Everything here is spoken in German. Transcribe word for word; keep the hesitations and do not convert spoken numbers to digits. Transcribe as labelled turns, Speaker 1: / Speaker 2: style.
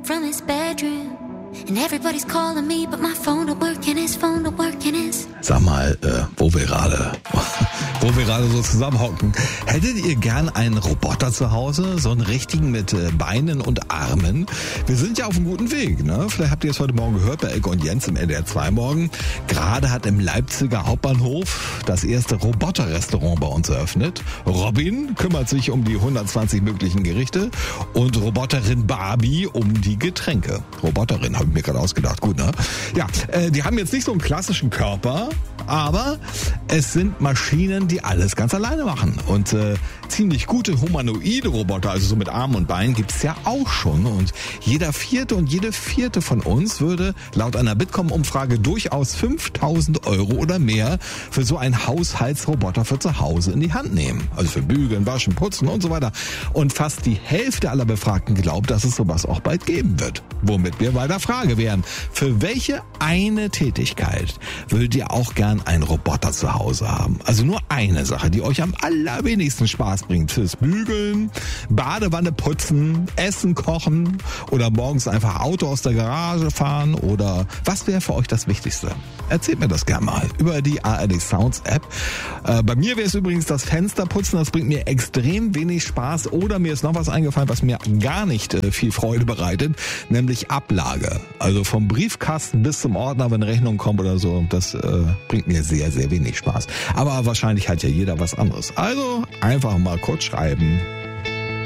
Speaker 1: from his bedroom. And everybody's calling me, but my phone don't work and his phone don't work and his...
Speaker 2: Sag mal, äh, wo wir gerade, wo wir gerade so zusammenhocken. Hättet ihr gern einen Roboter zu Hause? So einen richtigen mit äh, Beinen und Armen? Wir sind ja auf einem guten Weg, ne? Vielleicht habt ihr es heute Morgen gehört bei Elke und Jens im N D R zwei Morgen. Gerade hat im Leipziger Hauptbahnhof das erste Roboterrestaurant bei uns eröffnet. Robin kümmert sich um die hundertzwanzig möglichen Gerichte und Roboterin Barbie um die Getränke. Roboterin, habe ich mir gerade ausgedacht. Gut, ne? Ja, äh, die haben jetzt nicht so einen klassischen Körper, aber es sind Maschinen, die alles ganz alleine machen. Und äh, ziemlich gute humanoide Roboter, also so mit Armen und Beinen, gibt's ja auch schon. Und jeder vierte und jede vierte von uns würde laut einer Bitkom-Umfrage durchaus fünftausend Euro oder mehr für so einen Haushaltsroboter für zu Hause in die Hand nehmen. Also für Bügeln, Waschen, Putzen und so weiter. Und fast die Hälfte aller Befragten glaubt, dass es sowas auch bald geben wird. Womit wir bei der Frage wären, für welche eine Tätigkeit würdet ihr auch gern einen Roboter zu Hause haben? Also nur eine Sache, die euch am allerwenigsten Spaß bringt. Fürs Bügeln, Badewanne putzen, Essen kochen oder morgens einfach Auto aus der Garage fahren oder was wäre für euch das Wichtigste? Erzählt mir das gerne mal über die A R D Sounds App. Äh, bei mir wäre es übrigens das Fensterputzen, das bringt mir extrem wenig Spaß oder mir ist noch was eingefallen, was mir gar nicht äh, viel Freude bereitet, nämlich Ablage. Also vom Briefkasten bis zum Ordner, wenn Rechnungen kommen oder so, das äh, bringt mir sehr, sehr wenig Spaß. Aber wahrscheinlich hat ja jeder was anderes. Also einfach mal kurz schreiben.